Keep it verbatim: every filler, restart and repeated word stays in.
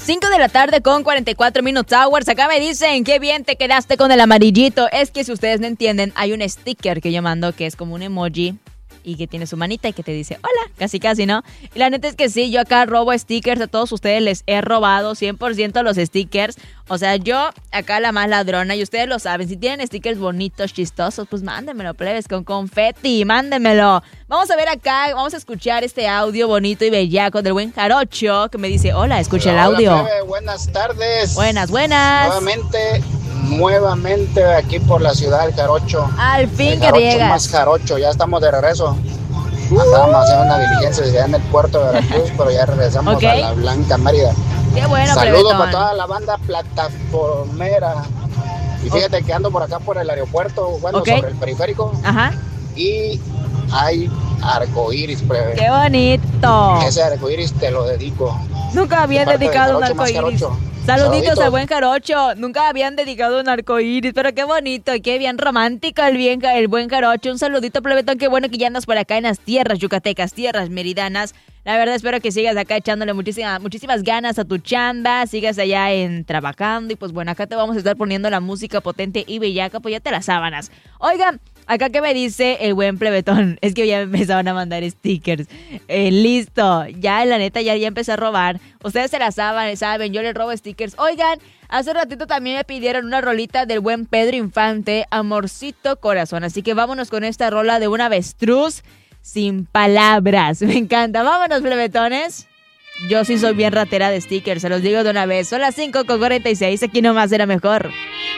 cinco de la tarde con cuarenta y cuatro Minutes Hours. Acá me dicen, qué bien te quedaste con el amarillito. Es que si ustedes no entienden, hay un sticker que yo mando que es como un emoji y que tiene su manita y que te dice hola, casi casi, ¿no? Y la neta es que sí, yo acá robo stickers, a todos ustedes les he robado cien por ciento los stickers. O sea, yo acá la más ladrona, y ustedes lo saben, si tienen stickers bonitos, chistosos, pues mándenmelo, plebes, con confeti, mándenmelo. Vamos a ver acá, vamos a escuchar este audio bonito y bellaco del buen Jarocho, que me dice, hola, escucha hola, el audio. Hola, plebe, buenas tardes. Buenas, buenas. Nuevamente, nuevamente aquí por la ciudad del Jarocho. Al fin el que jarocho llegas. Más Jarocho, ya estamos de regreso. Andábamos haciendo una diligencia ya en el puerto de Veracruz, pero ya regresamos okay. a la Blanca Mérida. Qué bueno, saludos para toda la banda plataformera. Y fíjate okay. que ando por acá por el aeropuerto, bueno, okay. sobre el periférico. Ajá. Y hay arcoíris, plebe. ¡Qué bonito! Ese arcoíris te lo dedico. Nunca habían de dedicado un arcoíris. Saluditos, Saluditos al buen Jarocho. Nunca habían dedicado un arcoíris, pero qué bonito, qué bien romántico el bien el buen Jarocho. Un saludito, plebetón, qué bueno que ya andas por acá en las tierras yucatecas, tierras meridanas. La verdad espero que sigas acá echándole muchísimas, muchísimas ganas a tu chamba, sigas allá en trabajando y pues bueno, acá te vamos a estar poniendo la música potente y bellaca, pues ya te las sábanas. Oigan, acá que me dice el buen plebetón, es que ya me empezaron a mandar stickers. Eh, listo, ya la neta ya, ya empecé a robar. Ustedes se las saben, saben, yo les robo stickers. Oigan, hace ratito también me pidieron una rolita del buen Pedro Infante, Amorcito Corazón. Así que vámonos con esta rola de un avestruz sin palabras. Me encanta. Vámonos, plebetones. Yo sí soy bien ratera de stickers, se los digo de una vez. Son las cinco con cuarenta y seis, aquí nomás era mejor.